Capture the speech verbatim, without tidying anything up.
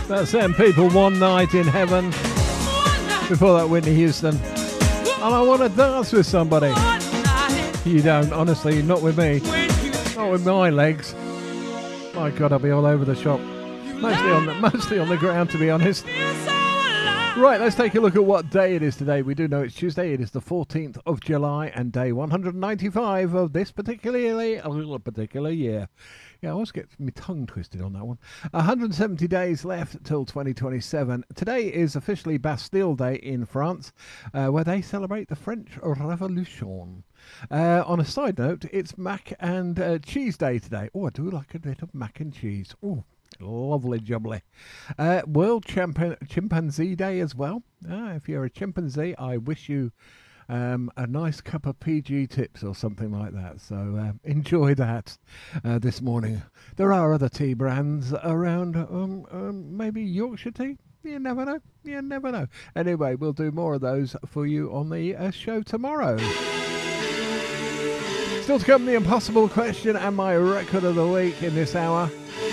That's them people, One Night in Heaven. Before that, Whitney Houston. And I want to dance with somebody. You don't, honestly, not with me. Not with my legs. My God, I'll be all over the shop. Mostly on the, mostly on the ground, to be honest. Right, let's take a look at what day it is today. We do know it's Tuesday. It is the fourteenth of July and day one hundred ninety-five of this particularly a little particular year. Yeah, I always get my tongue twisted on that one. one hundred seventy days left till twenty twenty-seven. Today is officially Bastille Day in France, uh, where they celebrate the French Revolution. Uh, on a side note, it's Mac and uh, Cheese Day today. Oh, I do like a bit of mac and cheese. Oh, lovely jubbly. Uh, World Champion Chimpanzee Day as well. Ah, if you're a chimpanzee, I wish you um, a nice cup of P G Tips or something like that. So uh, enjoy that uh, this morning. There are other tea brands around, um, um, maybe Yorkshire tea. You never know. You never know. Anyway, we'll do more of those for you on the uh, show tomorrow. Still to come, the impossible question and my record of the week in this hour.